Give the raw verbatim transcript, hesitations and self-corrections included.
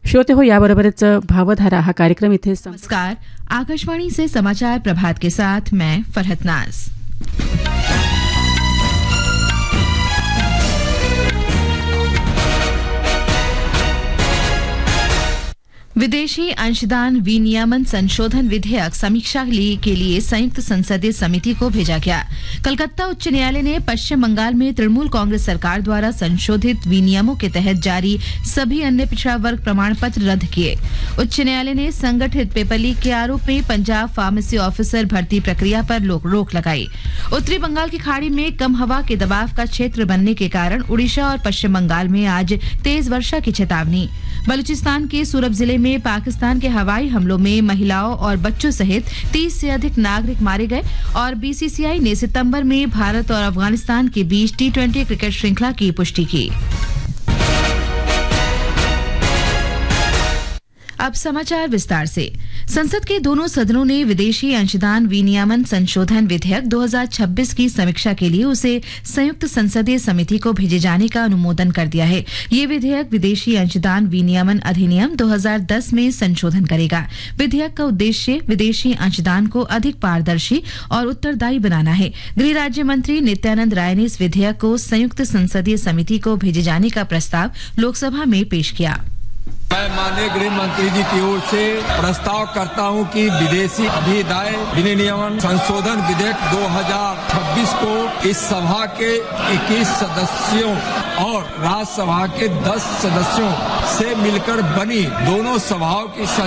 श्रोते हो, याबरोबरच भावधारा हा कार्यक्रम इथे सं- नमस्कार, आकाशवाणी से समाचार प्रभात के साथ मैं फरहत नाज। विदेशी अंशदान विनियमन संशोधन विधेयक समीक्षा के लिए संयुक्त संसदीय समिति को भेजा गया। कलकत्ता उच्च न्यायालय ने पश्चिम बंगाल में तृणमूल कांग्रेस सरकार द्वारा संशोधित विनियमों के तहत जारी सभी अन्य पिछड़ा वर्ग प्रमाण पत्र रद्द किए। उच्च न्यायालय ने संगठित पेपर लीक के आरोप में पंजाब फार्मेसी ऑफिसर भर्ती प्रक्रिया पर रोक लगाई। उत्तरी बंगाल की खाड़ी में कम हवा के दबाव का क्षेत्र बनने के कारण उड़ीसा और पश्चिम बंगाल में आज तेज वर्षा की चेतावनी। बलूचिस्तान के सूरत जिले में पाकिस्तान के हवाई हमलों में महिलाओं और बच्चों सहित तीस से अधिक नागरिक मारे गए और बीसीसीआई ने सितंबर में भारत और अफगानिस्तान के बीच टी ट्वेंटी क्रिकेट श्रृंखला की पुष्टि की। अब समाचार विस्तार से। संसद के दोनों सदनों ने विदेशी अंशदान विनियमन संशोधन विधेयक दो हज़ार छब्बीस की समीक्षा के लिए उसे संयुक्त संसदीय समिति को भेजे जाने का अनुमोदन कर दिया है। ये विधेयक विदेशी अंशदान विनियमन अधिनियम दो हज़ार दस में संशोधन करेगा। विधेयक का उद्देश्य विदेशी अंशदान को अधिक पारदर्शी और उत्तरदायी बनाना है। गृह राज्य मंत्री नित्यानंद राय ने इस विधेयक को संयुक्त संसदीय समिति को भेजे जाने का प्रस्ताव लोकसभा में पेश किया। मैं माननीय गृह मंत्री जी की ओर से प्रस्ताव करता हूं कि विदेशी अधिदाय विनियमन संशोधन विधेयक दो हज़ार छब्बीस को इस सभा के इक्कीस सदस्यों और राज्यसभा के दस सदस्यों से मिलकर बनी दोनों सभाओं की